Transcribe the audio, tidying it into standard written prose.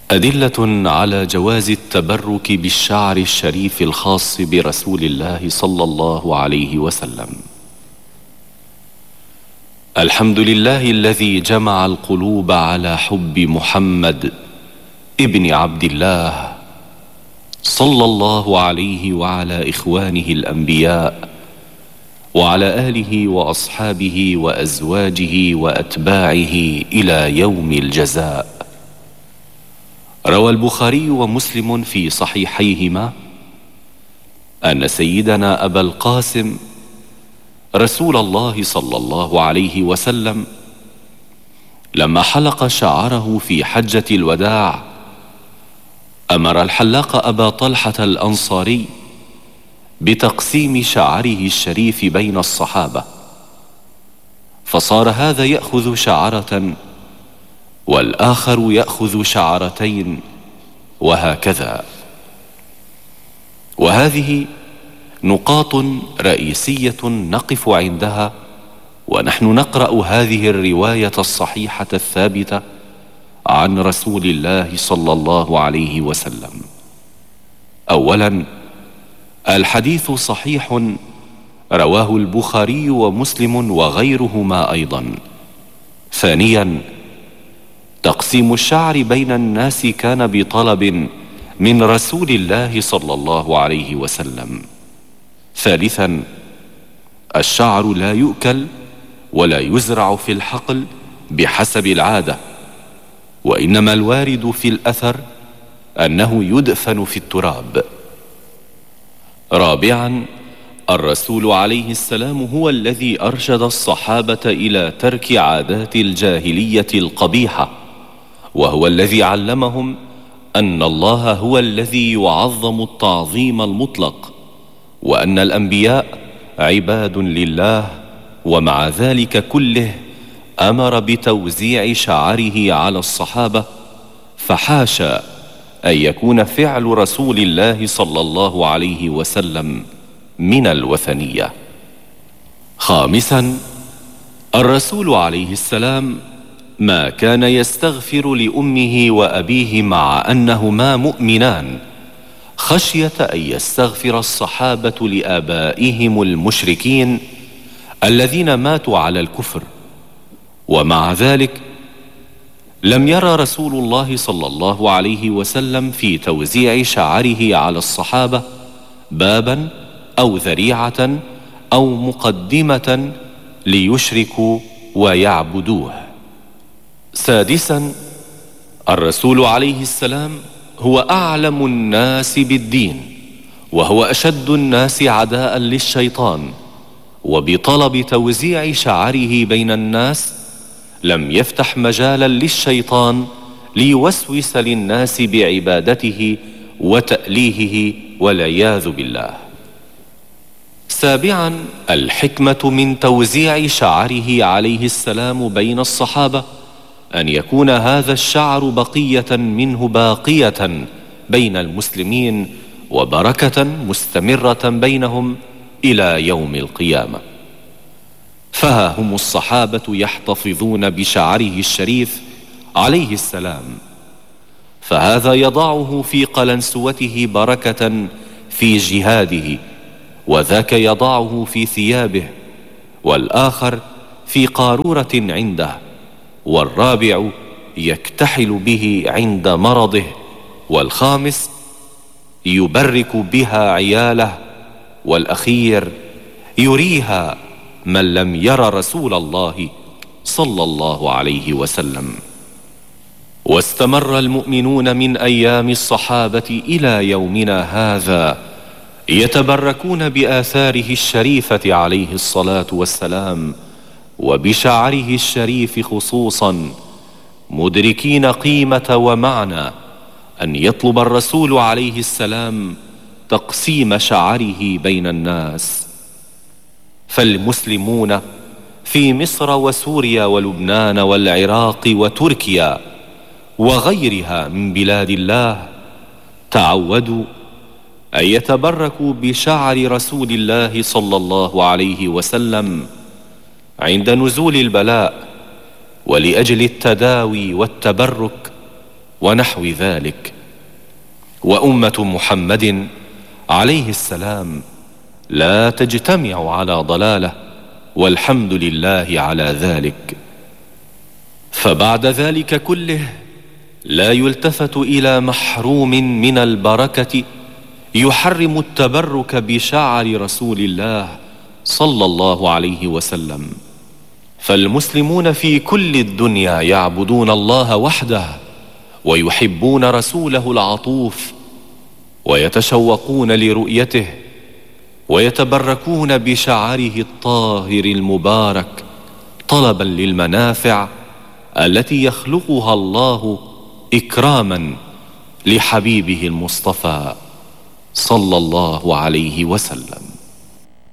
أدلة على جواز التبرك بالشعر الشريف الخاص برسول الله صلى الله عليه وسلم. الحمد لله الذي جمع القلوب على حب محمد ابن عبد الله صلى الله عليه وعلى إخوانه الأنبياء وعلى آله وأصحابه وأزواجه وأتباعه إلى يوم الجزاء. روى البخاري ومسلم في صحيحيهما أن سيدنا أبا القاسم رسول الله صلى الله عليه وسلم لما حلق شعره في حجة الوداع أمر الحلاق أبا طلحة الأنصاري بتقسيم شعره الشريف بين الصحابة، فصار هذا يأخذ شعرة والآخر يأخذ شعرتين وهكذا. وهذه نقاط رئيسية نقف عندها ونحن نقرأ هذه الرواية الصحيحة الثابتة عن رسول الله صلى الله عليه وسلم. أولا، الحديث صحيح رواه البخاري ومسلم وغيرهما أيضا. ثانيا، تقسيم الشعر بين الناس كان بطلب من رسول الله صلى الله عليه وسلم. ثالثا، الشعر لا يؤكل ولا يزرع في الحقل بحسب العادة، وإنما الوارد في الأثر أنه يدفن في التراب. رابعا، الرسول عليه السلام هو الذي أرشد الصحابة إلى ترك عادات الجاهلية القبيحة، وهو الذي علمهم أن الله هو الذي يعظم التعظيم المطلق، وأن الأنبياء عباد لله، ومع ذلك كله أمر بتوزيع شعره على الصحابة، فحاشا أن يكون فعل رسول الله صلى الله عليه وسلم من الوثنية. خامسا، الرسول عليه السلام ما كان يستغفر لأمه وأبيه مع أنهما مؤمنان، خشية أن يستغفر الصحابة لآبائهم المشركين الذين ماتوا على الكفر. ومع ذلك لم يرى رسول الله صلى الله عليه وسلم في توزيع شعره على الصحابة بابا أو ذريعة أو مقدمة ليشركوا ويعبدوه. سادسا، الرسول عليه السلام هو أعلم الناس بالدين، وهو أشد الناس عداء للشيطان، وبطلب توزيع شعره بين الناس لم يفتح مجالا للشيطان ليوسوس للناس بعبادته وتأليهه والعياذ بالله. سابعا، الحكمة من توزيع شعره عليه السلام بين الصحابة أن يكون هذا الشعر بقية منه باقية بين المسلمين وبركة مستمرة بينهم إلى يوم القيامة. فها هم الصحابة يحتفظون بشعره الشريف عليه السلام، فهذا يضعه في قلنسوته بركة في جهاده، وذاك يضعه في ثيابه، والآخر في قارورة عنده، والرابع يكتحل به عند مرضه، والخامس يبرك بها عياله، والأخير يريها من لم ير رسول الله صلى الله عليه وسلم. واستمر المؤمنون من أيام الصحابة إلى يومنا هذا يتبركون بآثاره الشريفة عليه الصلاة والسلام وبشعره الشريف خصوصا، مدركين قيمة ومعنى أن يطلب الرسول عليه السلام تقسيم شعره بين الناس. فالمسلمون في مصر وسوريا ولبنان والعراق وتركيا وغيرها من بلاد الله تعودوا أن يتبركوا بشعر رسول الله صلى الله عليه وسلم عند نزول البلاء ولأجل التداوي والتبرك، ونحو ذلك. وأمة محمد عليه السلام لا تجتمع على ضلالة، والحمد لله على ذلك. فبعد ذلك كله لا يلتفت إلى محروم من البركة يحرم التبرك بشعر رسول الله صلى الله عليه وسلم. فالمسلمون في كل الدنيا يعبدون الله وحده، ويحبون رسوله العطوف، ويتشوقون لرؤيته، ويتبركون بشعره الطاهر المبارك طلبا للمنافع التي يخلقها الله إكراما لحبيبه المصطفى صلى الله عليه وسلم.